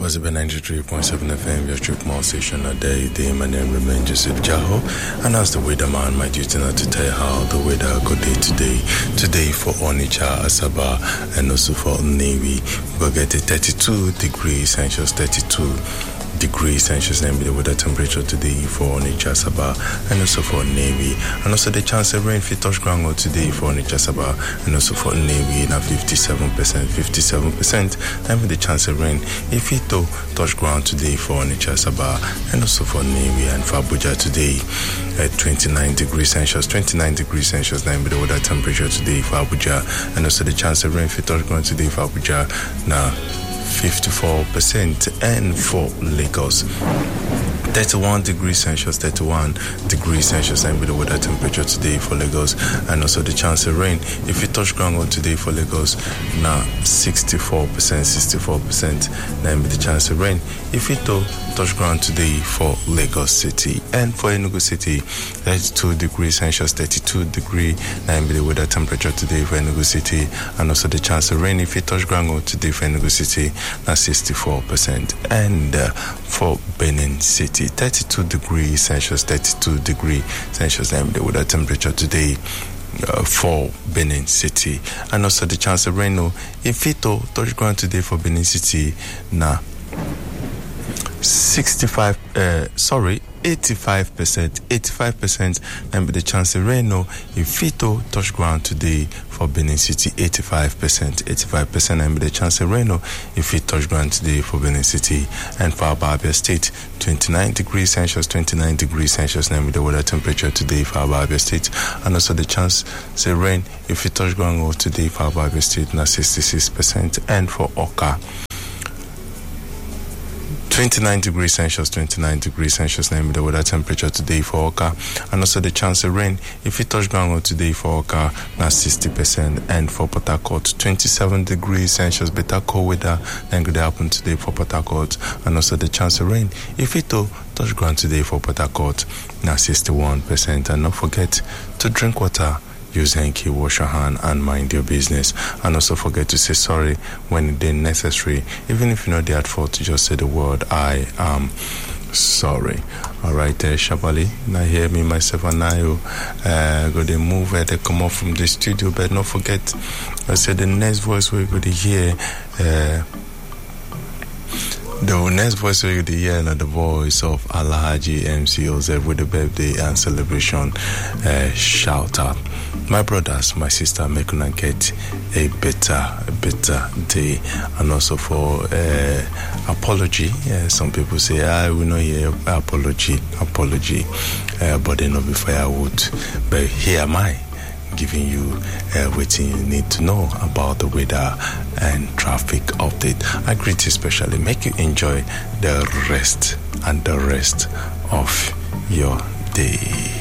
Abaziba 93.7 FM, your trip mall station a day. My name remains Joseph Jaho, and as the weather man, my duty now to tell you how the weather go day today. Today for Onitsha, Asaba, and also for Navy, we'll get a 32 degrees Celsius, 32 degrees Celsius, and the weather temperature today for Onitsha, Asaba, and also for Navy, and also the chance of rain if it touch ground today for Onitsha, Asaba, and also for Navy now 57%, and with the chance of rain if it touch ground today for Onitsha, Asaba, and also for Navy and for Abuja today at 29 degrees Celsius, 29 degrees Celsius, and with the weather temperature today for Abuja, and also the chance of rain if it touch ground today for Abuja now 54%, and for Lagos 31 degrees Celsius, 31 degrees Celsius, and with the weather temperature today for Lagos, and also the chance of rain if it touch ground today for Lagos now 64%, then with the chance of rain if it touch ground today for Lagos City, and for Enugu City 32 degrees Celsius, 32 degree, and with the weather temperature today for Enugu City, and also the chance of rain if it touch ground today for Enugu City now 64%, and for Benin City 32 degrees Celsius, 32 degrees Celsius, and the weather temperature today for Benin City, and also the chance of rain if it touch ground today for Benin City now 85%, and with the chance of rain if it touch ground today for Benin City 85%, and with the chance of rain if it touch ground today for Benin City, and for Abia State 29 degrees Celsius, 29 degrees Celsius, and with the weather temperature today for Abia State, and also the chance of rain if it touch ground today for Abia State now 66%, and for Oka 29 degrees Celsius, 29 degrees Celsius, and with the weather temperature today for Oka, and also the chance of rain if it touch ground today for Oka now 60%, and for Port Harcourt 27 degrees Celsius, better cold weather than could happen today for Port Harcourt, and also the chance of rain if it touch ground today for Port Harcourt now 61%, and don't forget to drink water, use hanky, wash your hand, and mind your business, and also forget to say sorry when it is necessary. Even if you know they're at fault, just say the word I am sorry. Alright, Shabali, now hear me, myself, and I go to move they come off from the studio, but don't forget, I said the next voice we're going to hear the next voice we're going to hear, the voice of Alhaji MC Ozeb with the birthday and celebration shout out. My brothers, my sister, make una get a better day, and also for apology. Some people say, we know hear apology, but they know be firewood. But here am I, giving you what you need to know about the weather and traffic update. I greet you especially. Make you enjoy the rest of your day.